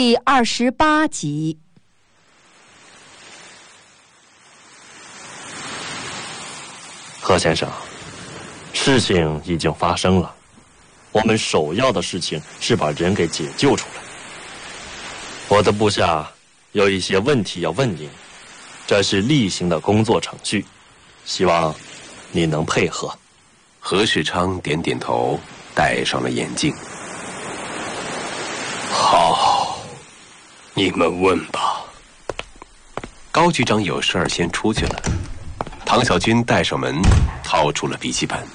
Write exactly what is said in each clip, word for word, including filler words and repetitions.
第二十八集。 何先生，事情已经发生了，我们首要的事情是把人给解救出来。我的部下有一些问题要问您，这是例行的工作程序，希望你能配合。 何世昌点点头，戴上了眼镜。 好，你们问吧。 高局长有事儿先出去了，唐小军带上门，掏出了笔记本。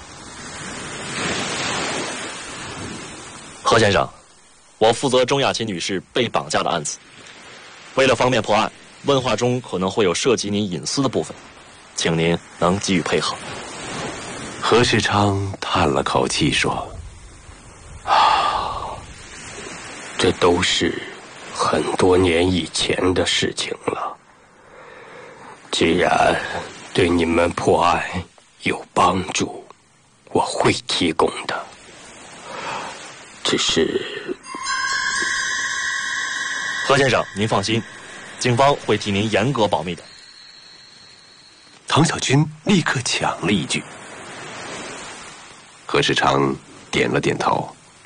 何先生，我负责钟雅琴女士被绑架的案子，为了方便破案，问话中可能会有涉及您隐私的部分，请您能给予配合。 何世昌叹了口气说： 啊，这都是很多年以前的事情了。既然对你们破案有帮助，我会提供的。只是， 何先生，您放心，警方会替您严格保密的。 唐小军立刻抢了一句。何世昌点了点头。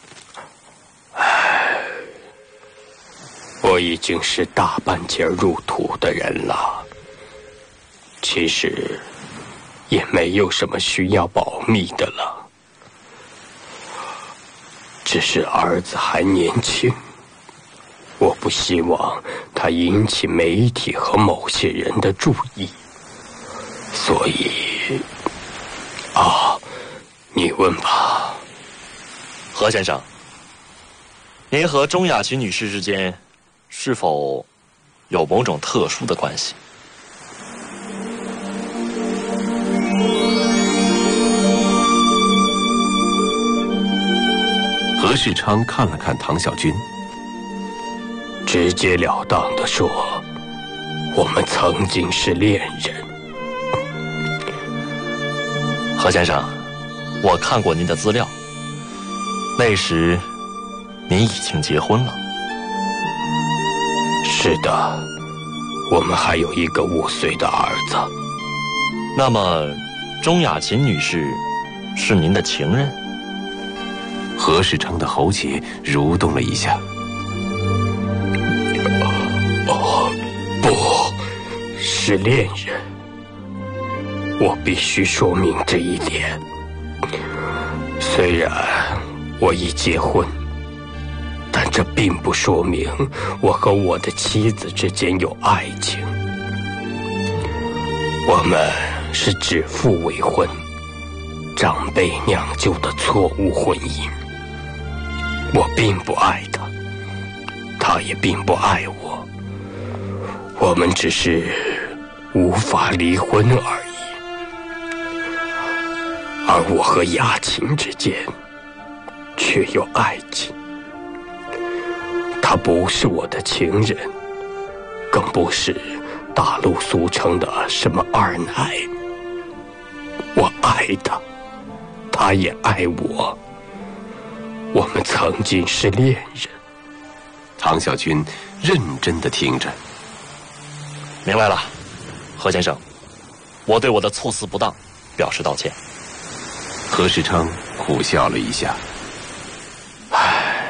唉，我已经是大半截入土的人了，其实也没有什么需要保密的了。只是儿子还年轻，我不希望他引起媒体和某些人的注意，所以，啊，你问吧。 何先生，您和钟雅琴女士之间是否有某种特殊的关系？ 何世昌看了看唐小军， 直截了当地说，我们曾经是恋人。 何先生，我看过您的资料，那时您已经结婚了。 是的，我们还有一个五岁的儿子。 那么钟雅琴女士是您的情人？ 何世昌的喉结蠕动了一下。 哦，不是恋人，我必须说明这一点。虽然我已结婚，但这并不说明我和我的妻子之间有爱情。我们是指腹为婚，长辈酿就的错误婚姻。我并不爱他，他也并不爱我，我们只是无法离婚而已。而我和雅琴之间却有爱情。他不是我的情人，更不是大陆俗称的什么二奶。我爱他，他也爱我。我们曾经是恋人。 唐小军认真地听着。 明白了，何先生，我对我的措辞不当表示道歉。 何世昌苦笑了一下。 唉，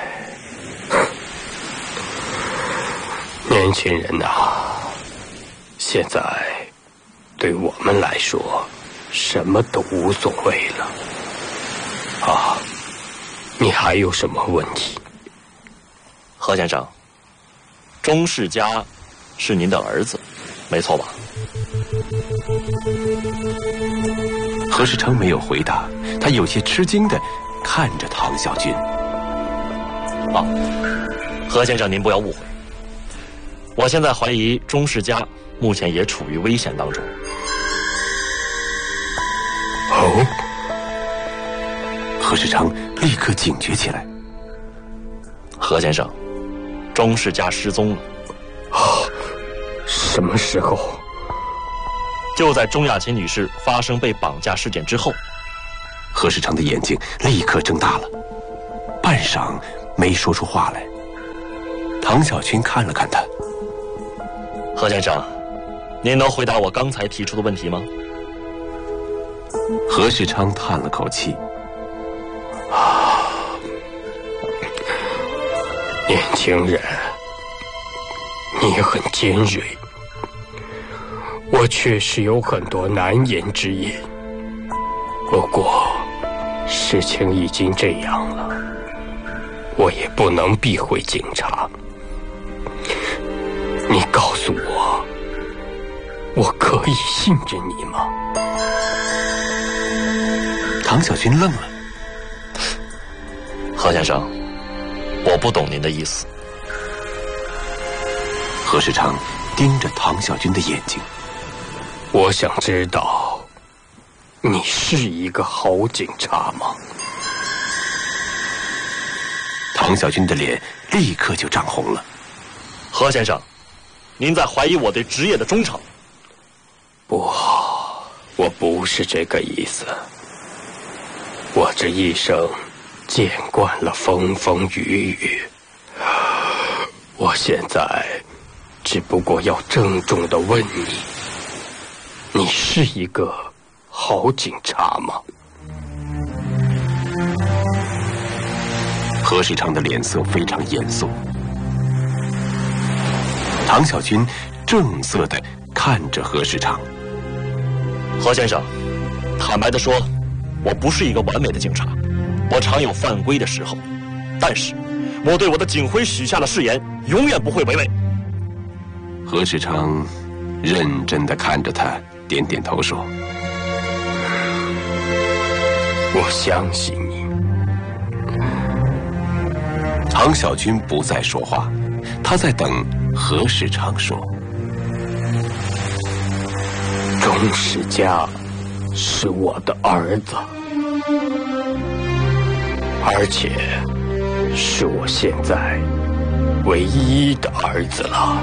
年轻人呐、啊，现在对我们来说什么都无所谓了。啊，你还有什么问题？ 何先生，钟世家是您的儿子，没错吧？ 何世昌没有回答，他有些吃惊地看着唐小军。 啊，何先生您不要误会，我现在怀疑钟世家目前也处于危险当中。 哦， 何世昌立刻警觉起来。 何先生，钟世家失踪了。 哦，什么时候？ 就在钟雅琴女士发生被绑架事件之后。 何世昌的眼睛立刻睁大了，半晌没说出话来。 唐小军看了看他。 何先生，您能回答我刚才提出的问题吗？ 何世昌叹了口气。 啊，年轻人，你很尖锐，我确实有很多难言之隐。不过，事情已经这样了，我也不能避讳警察。你告诉我，我可以信任你吗？ 唐小军愣了。 何先生，我不懂您的意思。 何世昌盯着唐小军的眼睛。 我想知道，你是一个好警察吗？ 唐小军的脸立刻就涨红了。 何先生，您在怀疑我对职业的忠诚？ 不，我不是这个意思。我这一生见惯了风风雨雨，我现在只不过要郑重地问你，你是一个好警察吗？ 何世昌的脸色非常严肃。唐小军正色地看着何世昌。 何先生，坦白地说，我不是一个完美的警察，我常有犯规的时候，但是我对我的警徽许下的誓言永远不会违背。 何世昌认真地看着他，点点头说： 我相信你。 唐小军不再说话，他在等何世昌说。 钟世家是我的儿子，而且是我现在唯一的儿子了。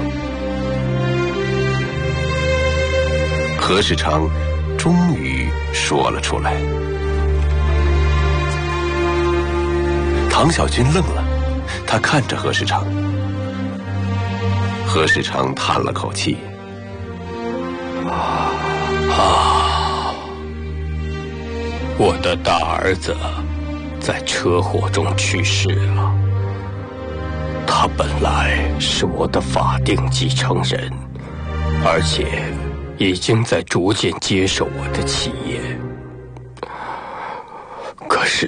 何世昌终于说了出来。唐小军愣了，他看着何世昌。何世昌叹了口气。 啊，我的大儿子在车祸中去世了。他本来是我的法定继承人，而且已经在逐渐接手我的企业。可是，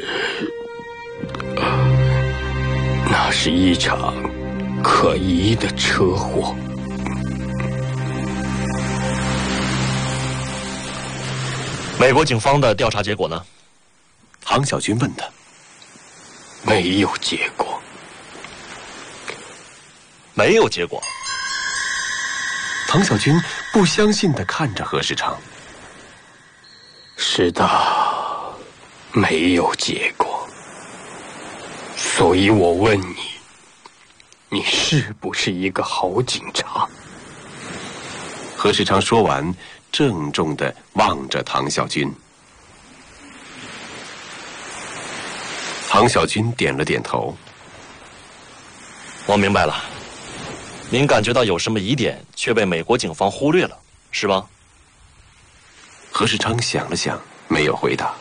那是一场可疑的车祸。 美国警方的调查结果呢？ 唐小军问他。 没有结果。 没有结果。 唐小军不相信地看着何世昌。 是的，没有结果。所以我问你，你是不是一个好警察？ 何世昌说完，郑重地望着唐小军。唐小军点了点头。 我明白了，您感觉到有什么疑点却被美国警方忽略了，是吧？ 何世昌想了想，没有回答。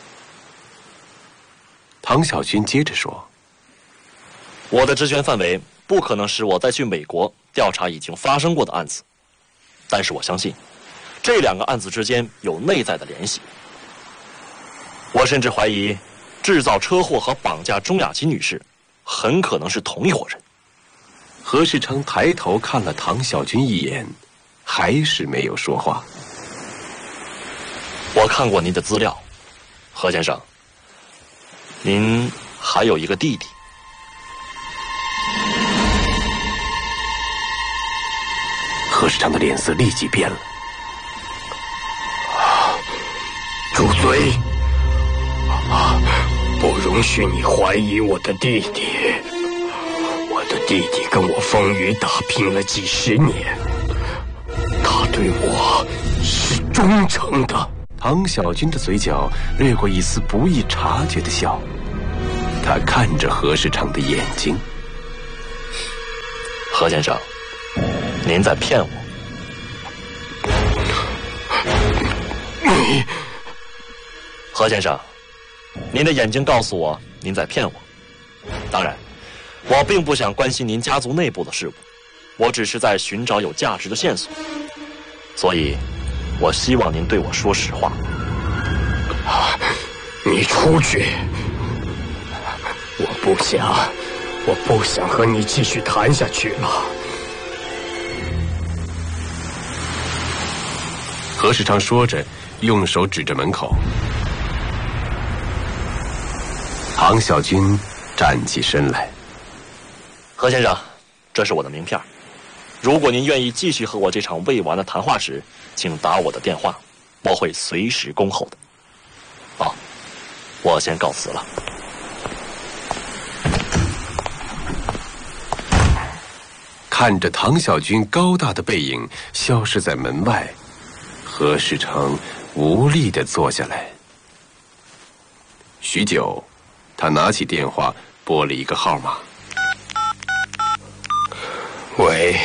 唐小军接着说： 我的职权范围不可能使我再去美国调查已经发生过的案子，但是我相信这两个案子之间有内在的联系。我甚至怀疑制造车祸和绑架钟雅琴女士很可能是同一伙人。 何世昌抬头看了唐小军一眼，还是没有说话。 我看过您的资料，何先生，您还有一个弟弟。 何世昌的脸色立即变了。 住嘴！啊，不容许你怀疑我的弟弟。我的弟弟跟我风雨打拼了几十年，他对我是忠诚的。 唐小军的嘴角掠过一丝不易察觉的笑，他看着何世昌的眼睛。 何先生，您在骗我。 你， 何先生，您的眼睛告诉我您在骗我。当然，我并不想关心您家族内部的事务，我只是在寻找有价值的线索。所以，我希望您对我说实话。 你出去！我不想，我不想和你继续谈下去了。 何世昌说着，用手指着门口。唐小军站起身来。 何先生，这是我的名片。如果您愿意继续和我这场未完的谈话时，请打我的电话，我会随时恭候的。好，我先告辞了。 看着唐小军高大的背影消失在门外，何世成无力地坐下来。许久，他拿起电话拨了一个号码。 喂，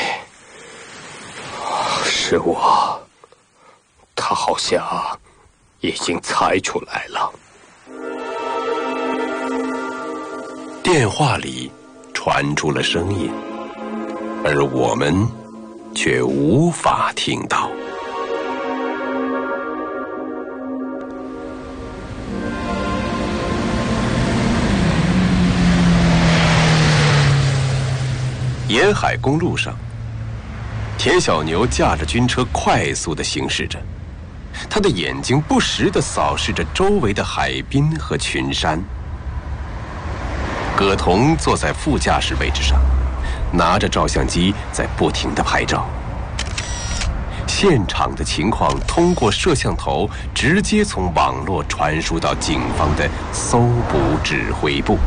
是我。他好像已经猜出来了。 电话里传出了声音，而我们却无法听到。沿海公路上，田小牛驾着军车快速地行驶着，他的眼睛不时地扫视着周围的海滨和群山。葛彤坐在副驾驶位置上，拿着照相机在不停地拍照。现场的情况通过摄像头直接从网络传输到警方的搜捕指挥部。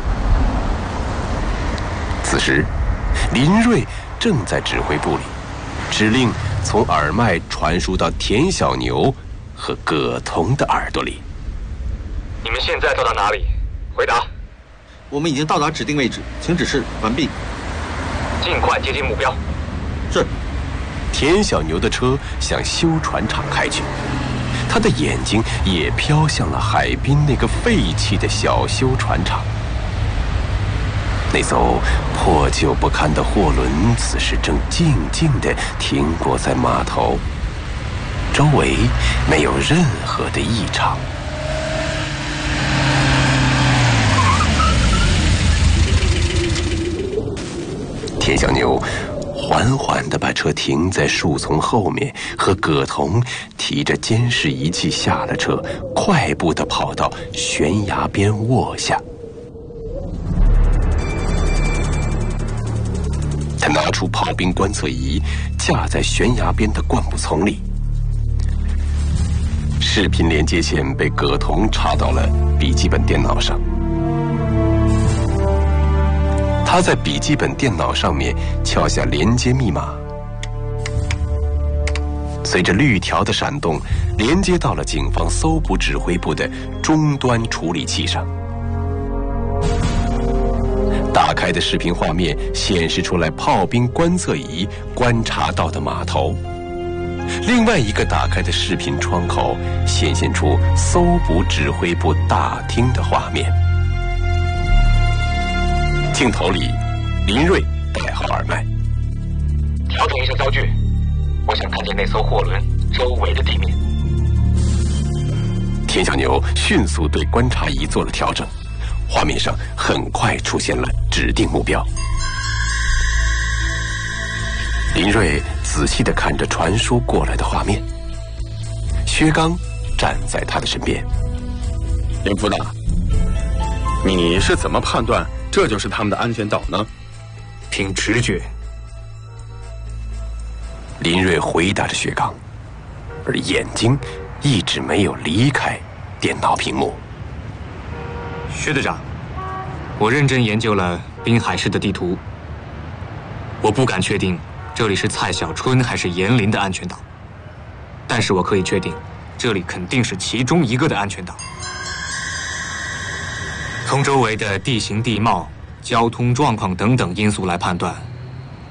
此时，林瑞正在指挥部里，指令从耳麦传输到田小牛和葛彤的耳朵里。 你们现在到达哪里？回答。 我们已经到达指定位置，请指示完毕。 尽快接近目标。 是。 田小牛的车向修船厂开去，他的眼睛也飘向了海滨那个废弃的小修船厂。那艘破旧不堪的货轮此时正静静地停泊在码头，周围没有任何的异常。田小牛缓缓地把车停在树丛后面，和葛彤提着监视仪器下了车，快步地跑到悬崖边卧下。他拿出炮兵观测仪，架在悬崖边的灌木丛里。视频连接线被葛彤插到了笔记本电脑上。他在笔记本电脑上面敲下连接密码，随着绿条的闪动，连接到了警方搜捕指挥部的终端处理器上。打开的视频画面显示出来炮兵观测仪观察到的码头，另外一个打开的视频窗口显现出搜捕指挥部大厅的画面。镜头里，林瑞戴好耳麦， 调整一下焦距，我想看见那艘货轮周围的地面。 田小牛迅速对观察仪做了调整，画面上很快出现了指定目标。林瑞仔细地看着传输过来的画面，薛刚站在他的身边。 林副大，你是怎么判断这就是他们的安全岛呢？ 凭直觉。 林瑞回答着薛刚，而眼睛一直没有离开电脑屏幕。 薛队长，我认真研究了滨海市的地图，我不敢确定这里是蔡小春还是严林的安全岛，但是我可以确定，这里肯定是其中一个的安全岛。从周围的地形地貌、交通状况等等因素来判断，